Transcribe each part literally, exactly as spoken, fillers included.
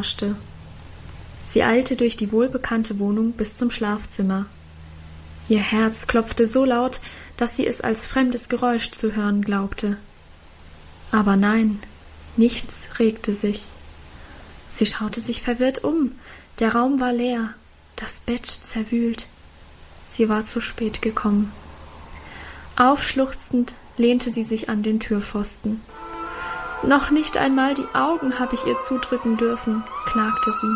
herrschte. Sie eilte durch die wohlbekannte Wohnung bis zum Schlafzimmer. Ihr Herz klopfte so laut, dass sie es als fremdes Geräusch zu hören glaubte. Aber nein, nichts regte sich. Sie schaute sich verwirrt um. Der Raum war leer, das Bett zerwühlt. Sie war zu spät gekommen. Aufschluchzend lehnte sie sich an den Türpfosten. »Noch nicht einmal die Augen habe ich ihr zudrücken dürfen«, klagte sie.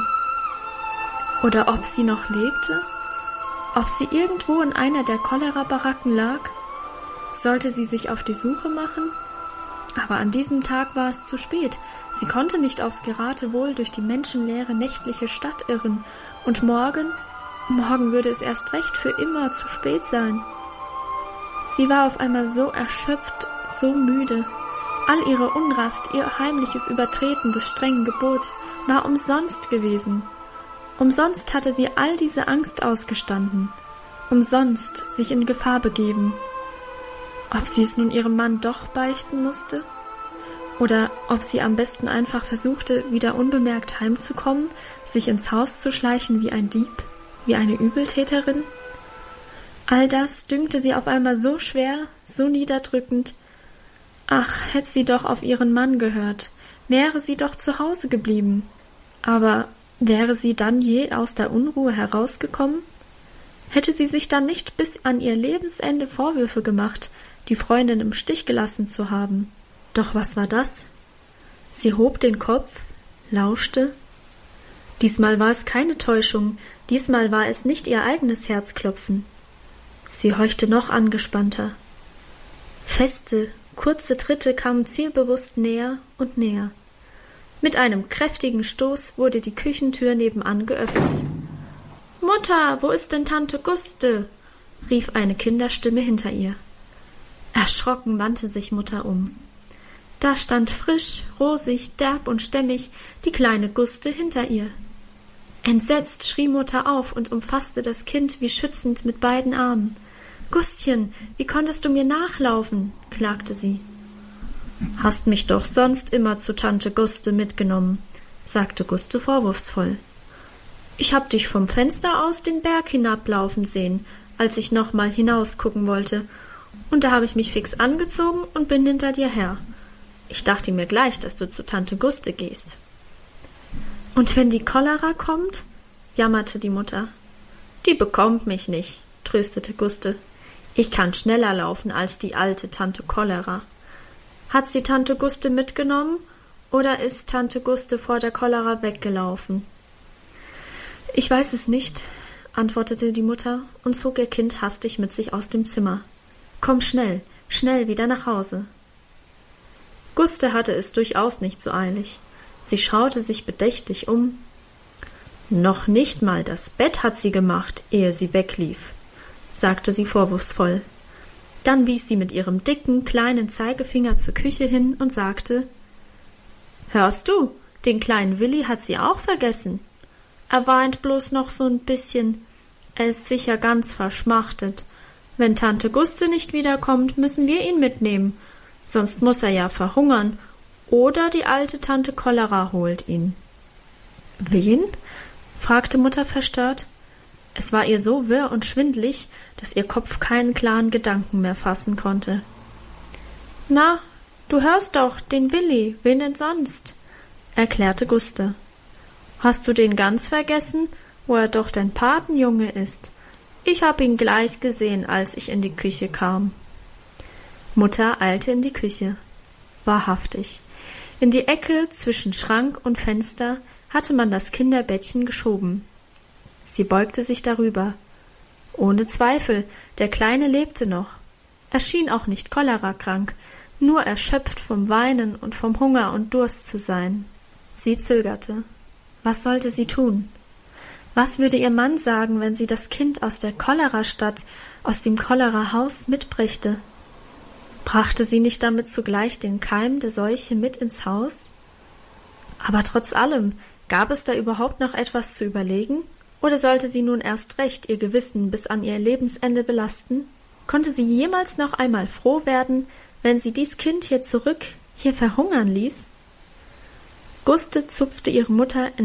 Oder ob sie noch lebte? Ob sie irgendwo in einer der Cholera-Baracken lag? Sollte sie sich auf die Suche machen? Aber an diesem Tag war es zu spät. Sie konnte nicht aufs Geratewohl durch die menschenleere nächtliche Stadt irren. Und morgen, morgen würde es erst recht für immer zu spät sein. Sie war auf einmal so erschöpft, so müde. All ihre Unrast, ihr heimliches Übertreten des strengen Gebots war umsonst gewesen. Umsonst hatte sie all diese Angst ausgestanden. Umsonst sich in Gefahr begeben. Ob sie es nun ihrem Mann doch beichten musste? Oder ob sie am besten einfach versuchte, wieder unbemerkt heimzukommen, sich ins Haus zu schleichen wie ein Dieb, wie eine Übeltäterin? All das dünkte sie auf einmal so schwer, so niederdrückend. Ach, hätte sie doch auf ihren Mann gehört, wäre sie doch zu Hause geblieben. Aber wäre sie dann je aus der Unruhe herausgekommen? Hätte sie sich dann nicht bis an ihr Lebensende Vorwürfe gemacht, die Freundin im Stich gelassen zu haben? Doch was war das? Sie hob den Kopf, lauschte. Diesmal war es keine Täuschung, diesmal war es nicht ihr eigenes Herzklopfen. Sie horchte noch angespannter. Feste, kurze Tritte kamen zielbewusst näher und näher. Mit einem kräftigen Stoß wurde die Küchentür nebenan geöffnet. »Mutter, wo ist denn Tante Guste?« rief eine Kinderstimme hinter ihr. Erschrocken wandte sich Mutter um. Da stand frisch, rosig, derb und stämmig die kleine Guste hinter ihr. Entsetzt schrie Mutter auf und umfasste das Kind wie schützend mit beiden Armen. »Gustchen, wie konntest du mir nachlaufen?« klagte sie. »Hast mich doch sonst immer zu Tante Guste mitgenommen«, sagte Guste vorwurfsvoll. »Ich hab dich vom Fenster aus den Berg hinablaufen sehen, als ich noch mal hinausgucken wollte, und da habe ich mich fix angezogen und bin hinter dir her. Ich dachte mir gleich, dass du zu Tante Guste gehst.« »Und wenn die Cholera kommt?« jammerte die Mutter. »Die bekommt mich nicht«, tröstete Guste. »Ich kann schneller laufen als die alte Tante Cholera. Hat sie Tante Guste mitgenommen, oder ist Tante Guste vor der Cholera weggelaufen?« »Ich weiß es nicht«, antwortete die Mutter und zog ihr Kind hastig mit sich aus dem Zimmer. »Komm schnell, schnell wieder nach Hause.« Guste hatte es durchaus nicht so eilig. Sie schaute sich bedächtig um. »Noch nicht mal das Bett hat sie gemacht, ehe sie weglief«, sagte sie vorwurfsvoll. Dann wies sie mit ihrem dicken, kleinen Zeigefinger zur Küche hin und sagte: »Hörst du, den kleinen Willi hat sie auch vergessen. Er weint bloß noch so ein bisschen. Er ist sicher ganz verschmachtet. Wenn Tante Guste nicht wiederkommt, müssen wir ihn mitnehmen. Sonst muss er ja verhungern. Oder die alte Tante Cholera holt ihn.« »Wen?« fragte Mutter verstört. Es war ihr so wirr und schwindlig, dass ihr Kopf keinen klaren Gedanken mehr fassen konnte. »Na, du hörst doch, den Willi, wen denn sonst?« erklärte Guste. »Hast du den ganz vergessen, wo er doch dein Patenjunge ist? Ich hab ihn gleich gesehen, als ich in die Küche kam.« Mutter eilte in die Küche. Wahrhaftig. In die Ecke zwischen Schrank und Fenster hatte man das Kinderbettchen geschoben. Sie beugte sich darüber. Ohne Zweifel, der Kleine lebte noch. Er schien auch nicht cholerakrank, nur erschöpft vom Weinen und vom Hunger und Durst zu sein. Sie zögerte. Was sollte sie tun? Was würde ihr Mann sagen, wenn sie das Kind aus der Cholerastadt, aus dem Cholerahaus mitbrächte? Brachte sie nicht damit zugleich den Keim der Seuche mit ins Haus? Aber trotz allem, gab es da überhaupt noch etwas zu überlegen? Oder sollte sie nun erst recht ihr Gewissen bis an ihr Lebensende belasten? Konnte sie jemals noch einmal froh werden, wenn sie dies Kind hier zurück, hier verhungern ließ? Guste zupfte ihre Mutter